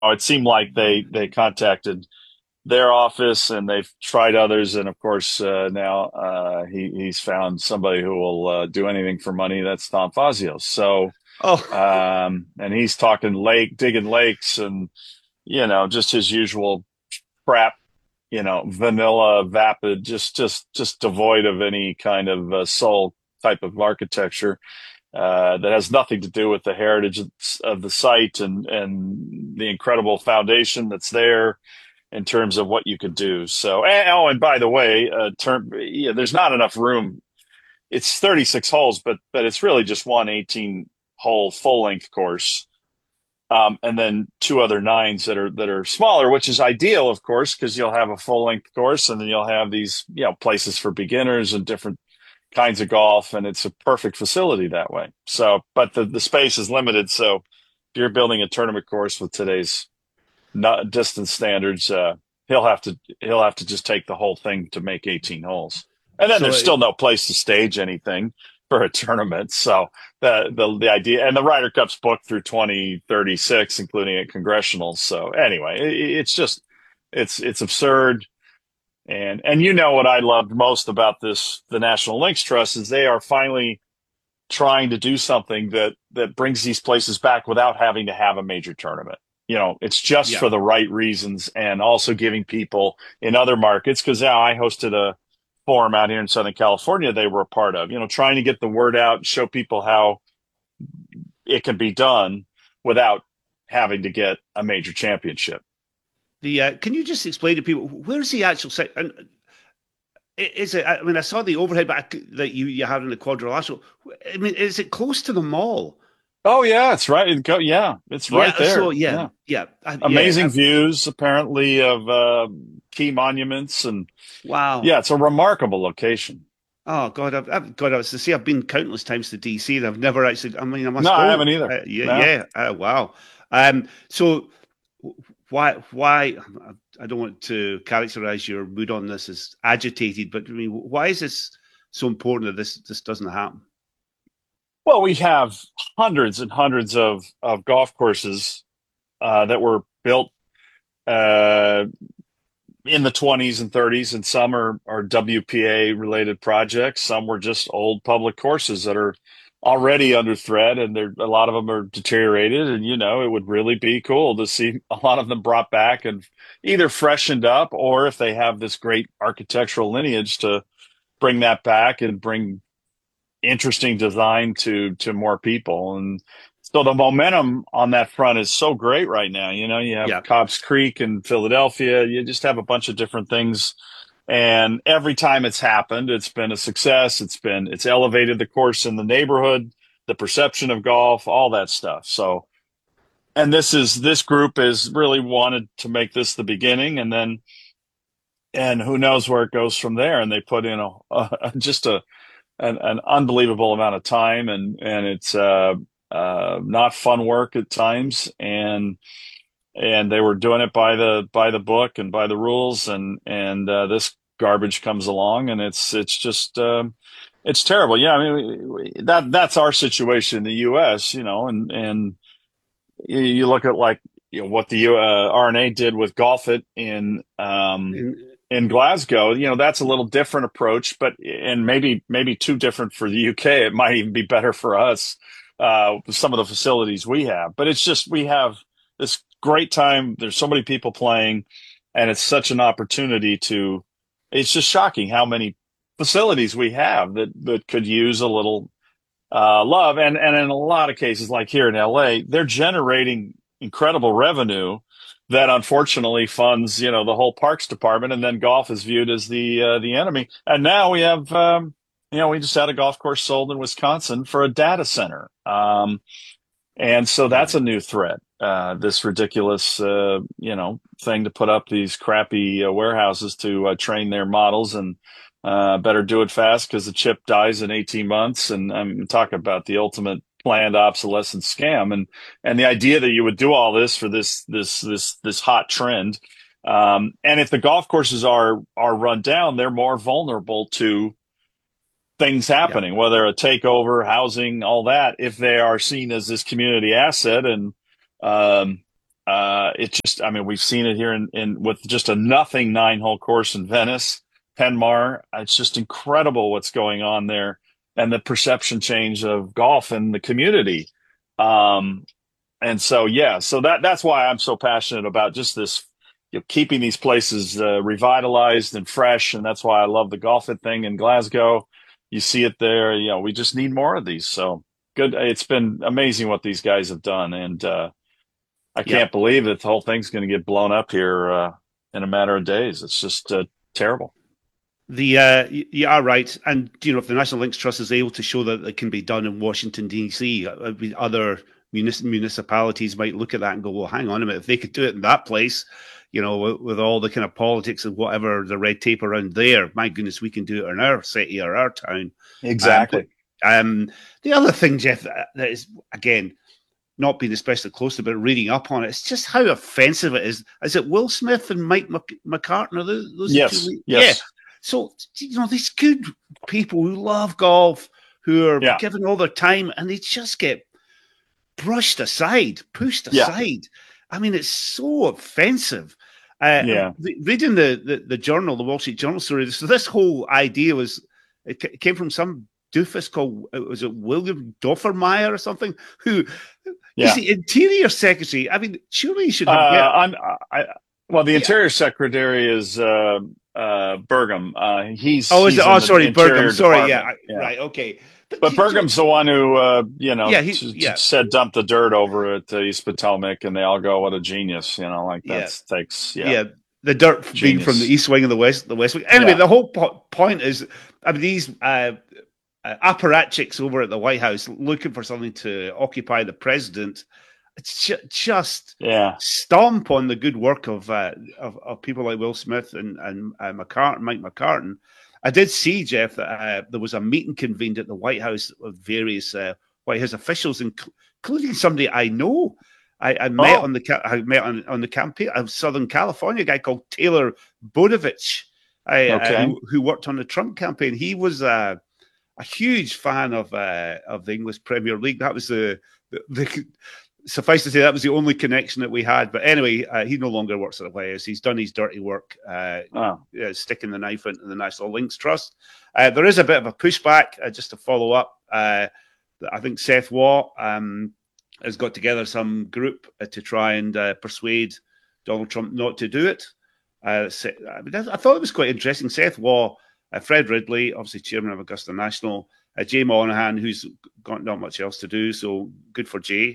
it seemed like they contacted their office and they've tried others, and of course now he's found somebody who will do anything for money. That's Tom Fazio. So Oh, and he's talking digging lakes, and just his usual crap, vanilla, vapid, just devoid of any kind of soul type of architecture that has nothing to do with the heritage of the site and the incredible foundation that's there in terms of what you could do. So, and by the way, there's not enough room. It's 36 holes, but it's really just one 18 hole full length course. And then two other nines that are smaller, which is ideal, of course, because you'll have a full length course, and then you'll have these places for beginners and different kinds of golf, and it's a perfect facility that way. So, but the space is limited. So, if you're building a tournament course with today's not distance standards, he'll have to just take the whole thing to make 18 holes, and then so there's still no place to stage anything for a tournament. So the idea, and the Ryder Cup's booked through 2036, including at congressionals. So anyway, it's just it's absurd. And what I loved most about the National Links Trust is they are finally trying to do something that brings these places back without having to have a major tournament. It's just yeah. for the right reasons, and also giving people in other markets, because I hosted a forum out here in Southern California they were a part of, trying to get the word out and show people how it can be done without having to get a major championship. The can you just explain to people where's the actual site? And is it? I mean, I saw the overhead back that you have in the quadrilateral. I mean, is it close to the mall? Oh yeah, it's right. Yeah, it's right Yeah. So there. yeah, Yeah. yeah, Amazing views apparently of key monuments, and wow. yeah, it's a remarkable location. Oh God, God, I was to say I've been countless times to DC, and I've never actually. I mean, I No, must I go. haven't either. Yeah, No. yeah. Wow. So why? I don't want to characterize your mood on this as agitated, but I mean, why is this so important that this doesn't happen? Well, we have hundreds and hundreds of golf courses that were built uh, in the 20s and 30s, and some are WPA related projects. Some were just old public courses that are already under threat, and a lot of them are deteriorated. And it would really be cool to see a lot of them brought back and either freshened up, or if they have this great architectural lineage, to bring that back and bring interesting design to more people. And so the momentum on that front is so great right now. You have Yeah, Cobbs Creek in Philadelphia. You just have a bunch of different things. And every time it's happened, it's been a success. It's elevated the course in the neighborhood, the perception of golf, all that stuff. So, and this group is really wanted to make this the beginning, and who knows where it goes from there. And they put in just an unbelievable amount of time, and it's not fun work at times, and they were doing it by the book and by the rules, and this garbage comes along, and it's just it's terrible. Yeah, I mean, that's our situation in the U.S. And you look at, like, what the R&A did with Golf It and, in Glasgow. That's a little different approach, but and maybe too different for the UK. It might even be better for us, with some of the facilities we have. But it's just, we have this great time. There's so many people playing, and it's such an opportunity to. It's just shocking how many facilities we have that could use a little love. And in a lot of cases, like here in LA, they're generating incredible revenue that unfortunately funds, the whole parks department, and then golf is viewed as the enemy. And now we have, we just had a golf course sold in Wisconsin for a data center, and so yeah, that's a new threat. This ridiculous, thing to put up these crappy warehouses to train their models, and better do it fast because the chip dies in 18 months. And I'm talking about the ultimate planned obsolescence scam, and the idea that you would do all this for this hot trend. And if the golf courses are run down, they're more vulnerable to things yeah. happening, whether a takeover, housing, all that, if they are seen as this community asset. And It just, I mean, we've seen it here in with just a nothing 9-hole course in Venice, Penmar. It's just incredible what's going on there and the perception change of golf in the community. Um, and so, yeah, so that's why I'm so passionate about just this, keeping these places revitalized and fresh. And that's why I love the Golf It thing in Glasgow. You see it there. We just need more of these. So good. It's been amazing what these guys have done. And, I Yeah. can't believe that the whole thing's going to get blown up here in a matter of days. It's just terrible. You are right, and if the National Links Trust is able to show that it can be done in Washington D.C., other municipalities might look at that and go, "Well, hang on a minute. If they could do it in that place, with all the kind of politics and whatever the red tape around there, my goodness, we can do it in our city or our town." But Exactly. the other thing, Jeff, that is again not being especially close to, but reading up on it, it's just how offensive it is. Is it Will Smith and Mike McCartan? Are those the Yes. two? Yeah. Yes. So, these good people who love golf, who are Yeah. given all their time, and they just get pushed Yeah. aside. I mean, it's so offensive. Yeah. Reading the journal, the Wall Street Journal story, so this whole idea it came from some doofus called, was it William Doffermeyer or something, who is Yeah. the Interior Secretary. I mean, surely he should Uh, have better. I, well, the Yeah. Interior Secretary is Burgum. Oh, is it? He's Oh, in the sorry, Burgum. Interior Sorry, yeah, Department. Yeah. right, okay. But But Burgum's the one who, yeah, said dump the dirt over at East Potomac, and they all go, "What a genius!" Like yeah. yeah, Yeah, the dirt being from the genius. East Wing and the West Wing. Anyway, Yeah. the whole point is, I mean, these apparatchiks over at the White House looking for something to occupy the president. It's just Yeah. stomp on the good work of people like Will Smith and Mike McCartan. I did see, Jeff, that there was a meeting convened at the White House of various White House officials, including somebody I know. I met Oh, on the campaign of Southern California, a guy called Taylor Bodovich, okay. who worked on the Trump campaign. He was a huge fan of the English Premier League. That was the suffice to say that was the only connection that we had. But anyway, he no longer works at the White House. He's done his dirty work, Oh, sticking the knife into the National Links Trust. There is a bit of a pushback, just to follow up. I think Seth Waugh has got together some group to try and persuade Donald Trump not to do it. I thought it was quite interesting. Seth Waugh, Fred Ridley, obviously chairman of Augusta National, Jay Monahan, who's got not much else to do, so good for Jay,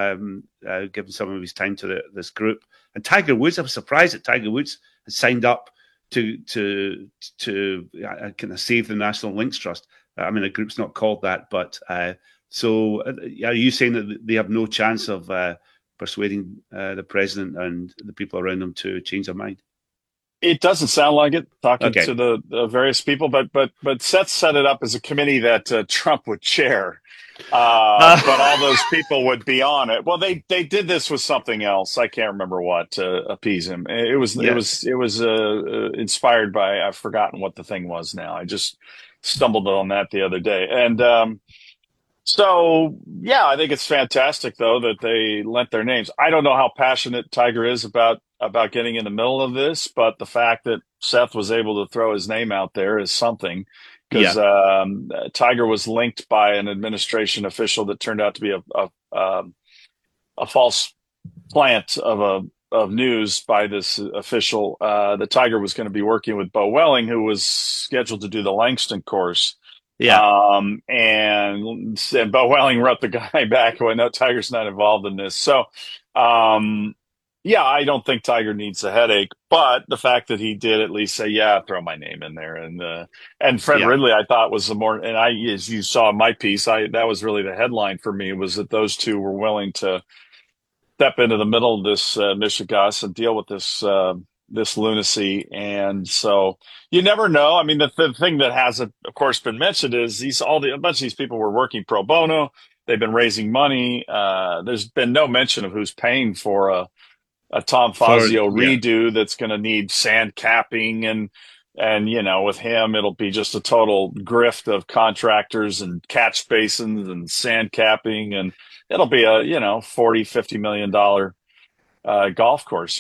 giving some of his time to this group. And Tiger Woods, I was surprised that Tiger Woods had signed up to kind of save the National Links Trust. I mean, a group's not called that, but so are you saying that they have no chance of persuading the president and the people around them to change their mind? it doesn't sound like it. Talking Okay. to the various people, but Seth set it up as a committee that Trump would chair. But all those people would be on it. Well, they did this with something else. I can't remember what to appease him. Yeah. It was inspired by, I've forgotten what the thing was now. I just stumbled on that the other day, and so yeah, I think it's fantastic though that they lent their names. I don't know how passionate Tiger is about getting in the middle of this, but the fact that Seth was able to throw his name out there is something, because Yeah. Tiger was linked by an administration official that turned out to be a false plant of news by this official. That Tiger was going to be working with Bo Welling, who was scheduled to do the Langston course. Yeah. And Bo Welling wrote the guy back going, "No, Tiger's not involved in this." So, yeah, I don't think Tiger needs a headache, but the fact that he did at least say, "Yeah, throw my name in there," and Fred Yeah. Ridley, I thought was the more, and as you saw in my piece, that was really the headline for me, was that those two were willing to step into the middle of this Michigas and deal with this lunacy. And so you never know. I mean, the thing that hasn't, of course, been mentioned is a bunch of these people were working pro bono. They've been raising money. There's been no mention of who's paying for a Tom Fazio Yeah. redo that's going to need sand capping, and with him it'll be just a total grift of contractors and catch basins and sand capping, and it'll be a 40-50 million dollar golf course.